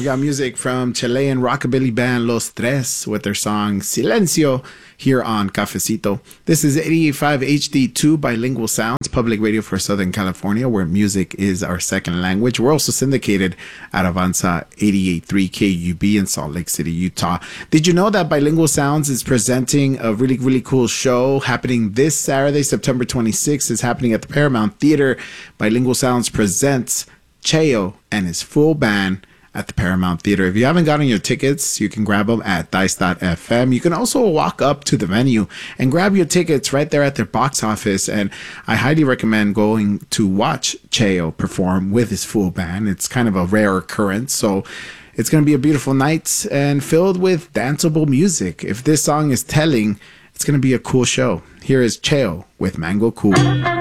got music from Chilean rockabilly band Los Tres with their song Silencio here on Cafecito. This is 88.5 HD2 Bilingual Sounds, public radio for Southern California, where music is our second language. We're also syndicated at Avanza 88.3 KUB in Salt Lake City, Utah. Did you know that Bilingual Sounds is presenting a really, really cool show happening this Saturday, September 26th? It's happening at the Paramount Theater. Bilingual Sounds presents Cheo and his full band at the Paramount Theater. If you haven't gotten your tickets, you can grab them at dice.fm. You can also walk up to the venue and grab your tickets right there at their box office. And I highly recommend going to watch Cheo perform with his full band. It's kind of a rare occurrence. So it's going to be a beautiful night and filled with danceable music. If this song is telling, it's going to be a cool show. Here is Cheo with Mango Cool.